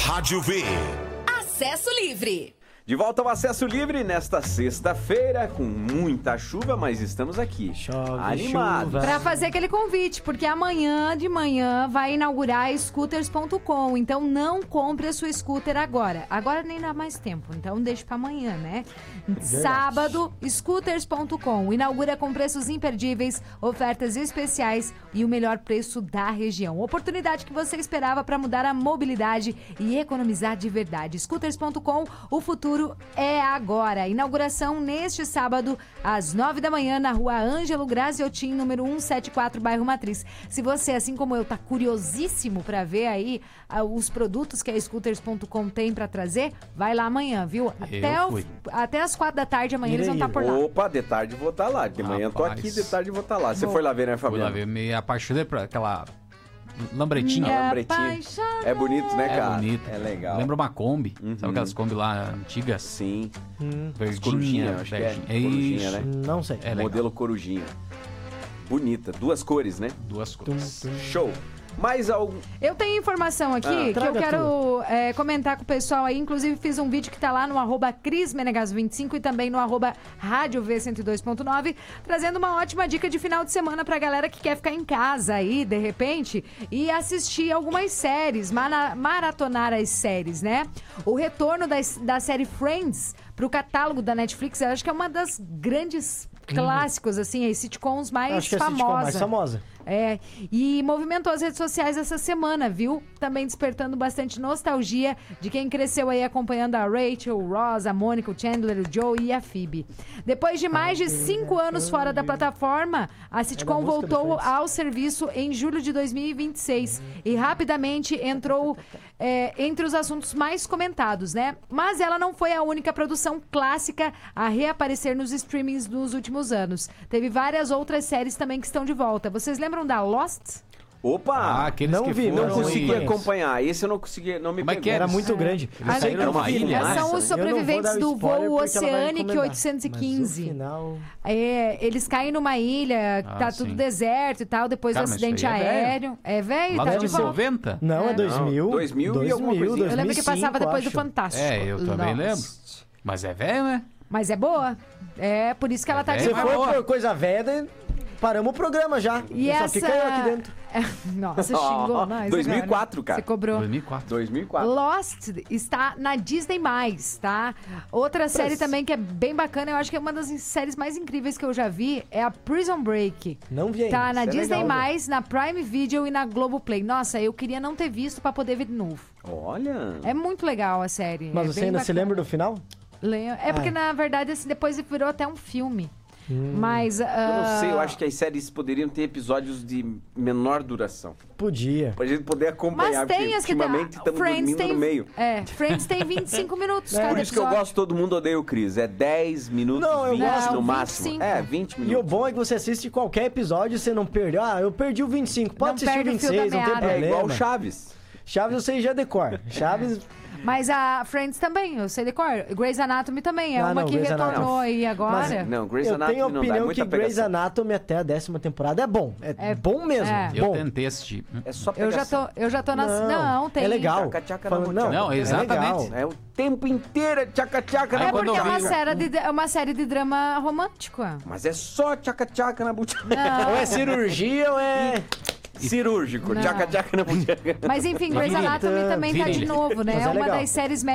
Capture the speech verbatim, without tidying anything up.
Rádio V. Acesso livre. De volta ao Acesso Livre nesta sexta-feira, com muita chuva, mas estamos aqui, Chove, animados. Para fazer aquele convite, porque amanhã de manhã vai inaugurar scooters ponto com, então não compre a sua scooter agora. Agora nem dá mais tempo, então deixe para amanhã, né? Sábado, scooters ponto com inaugura com preços imperdíveis, ofertas especiais e o melhor preço da região. Oportunidade que você esperava para mudar a mobilidade e economizar de verdade. scooters ponto com, o futuro é agora. Inauguração neste sábado, às nove da manhã, na rua Ângelo Graziotin, número cento e setenta e quatro, bairro Matriz. Se você, assim como eu, tá curiosíssimo para ver aí uh, os produtos que a scooters ponto com tem para trazer, vai lá amanhã, viu? Até, o, até as quatro da tarde amanhã eles vão estar por lá. Opa, de tarde vou estar lá. De manhã tô aqui, de tarde vou estar lá. Você Bom. foi lá ver, né, Fui Fabiano? lá ver, me apaixonei por aquela lambretinha. Me lambretinha. apaixonei. É bonito, né, É cara? bonito. É legal. Lembra uma Kombi. Uhum. Sabe aquelas Kombi lá antigas? Sim. Hum, Verdinha, Corujinha, acho que é. verdinha. Corujinha, Isso. né? não sei. É legal. Modelo Corujinha. Bonita. Duas cores, né? Duas cores. Show. Mais algum... Eu tenho informação aqui Ah, que eu traga quero é, comentar com o pessoal aí. Inclusive, fiz um vídeo que tá lá no arroba Cris Menegas vinte e cinco e também no arroba Rádio V cento e dois ponto nove, trazendo uma ótima dica de final de semana pra galera que quer ficar em casa aí, de repente, e assistir algumas séries, mara- maratonar as séries, né? O retorno das, da série Friends pro catálogo da Netflix, eu acho que é uma das grandes clássicos, assim, as sitcoms mais Acho que é a sitcom famosas. mais famosa. É, e movimentou as redes sociais essa semana, viu? Também despertando bastante nostalgia de quem cresceu aí acompanhando a Rachel, o Ross, a Mônica, o Chandler, o Joe e a Phoebe. Depois de mais de cinco anos fora da plataforma, a sitcom voltou ao serviço em julho de dois mil e vinte e seis e rapidamente entrou é, entre os assuntos mais comentados, né? Mas ela não foi a única produção clássica a reaparecer nos streamings nos últimos anos. Teve várias outras séries também que estão de volta. Vocês lembram da Lost? Opa! Ah, aqueles não que vi, foram Não consegui conheço. acompanhar. Esse eu não consegui, não me Como é pegou. que é? Era muito É. grande. Eles Eu sei que saíram eu numa vi, ilha, mas né? São os eu não vou sobreviventes dar do spoiler voo porque ela vai Oceanic recomendar. oitocentos e quinze. Mas o final... É, eles caem numa ilha, Ah, tá sim. tudo deserto e tal, depois Cara, do mas acidente isso aí é velho. aéreo. É velho, Lá tá dos de anos volta. noventa? Não, é dois mil. dois mil e alguma coisinha. Eu lembro que passava depois do Fantástico. Fantástico. É, eu também Lost. lembro. Mas é velho, né? Mas é boa. É, por isso que ela É tá de velho, Se mas volta. for boa. por coisa velha, daí paramos o programa já. E Só essa... fica eu aqui dentro. É, nossa, xingou nós dois mil e agora. quatro, cara. Você cobrou. dois mil e quatro. dois mil e quatro. Lost está na Disney+, tá? Outra série também que é bem bacana, eu acho que é uma das séries mais incríveis que eu já vi, é a Prison Break. Não vi ainda. Tá na Isso é Disney+, legal, na Prime Video e na Globoplay. Nossa, eu queria não ter visto pra poder ver de novo. Olha. É muito legal a série. Mas é você bem ainda se bacana. lembra do final? Le- É porque, Ah. na verdade, assim, depois virou até um filme. Mas... Eu não sei, eu ah, acho que as séries poderiam ter episódios de menor duração. Podia. Pra gente poder acompanhar, Mas tem porque as que ultimamente tem. estamos Friends dormindo tem, no meio. É, Friends tem vinte e cinco minutos cada Por isso que eu episódio. gosto Todo Mundo Odeia o Chris. É dez minutos, Não, eu vinte gosto. no Não, máximo. vinte e cinco. É, vinte E o minutos. bom é que você assiste qualquer episódio e você não perde. Ah, eu perdi o vinte e cinco. Pode Não assistir o perde o vinte e fio da seis, não tem meada. É problema. igual o Chaves. Chaves você já decora. Chaves... Mas a Friends também, eu sei de cor. Grey's Anatomy também, é Ah, uma não, que Grey's retornou Anatomy. aí agora. Mas, não, Grey's eu Anatomy tenho a não dá, é opinião muita que Grey's pegação. Anatomy até a décima temporada é bom. É, É- bom mesmo. é. Eu Bom. tentei assistir. É só eu já pegação. tô, eu já tô na... Não, tem. É legal. Tchaca, tchaca, Falando- não, Não, é exatamente. legal. É o tempo inteiro, é tchaca tchaca Aí na É quando porque é eu uma vi- série, de, é uma série de drama romântico. Mas é só tchaca tchaca na butiá. Não. Ou é cirurgia ou é... Cirúrgico, Não. tchaca tchaca na butiá. Mas enfim, Grey's Virilha. Anatomy também tá de Virilha. novo, né? Mas É é uma legal. das séries